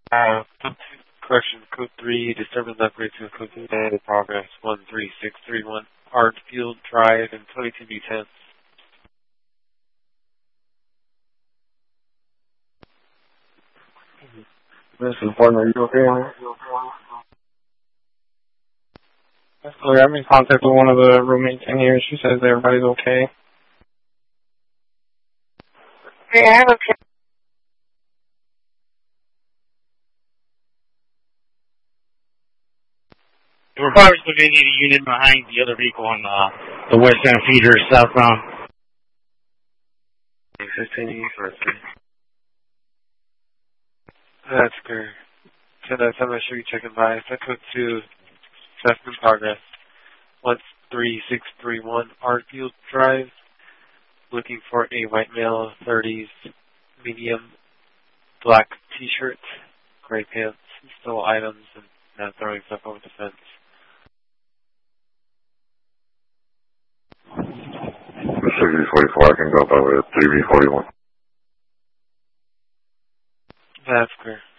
Correction, code 3, disturbance upgrade to code 3, progress 13631, Artfield Drive and 22B10. This is Barton, are you okay? Absolutely, I'm in contact with one of the roommates in here. She says that everybody's okay. Hey, I have a We're probably still going to need a unit behind the other vehicle on the west end feeder southbound. 15 That's clear. 10 out of 10, I should be checking by. Set code 2, assessment progress 13631, Artfield Drive. Looking for a white male, 30s, medium, black t-shirt, gray pants, stole items, and not throwing stuff over the fence. CV44, I can go by with 3B41. That's clear.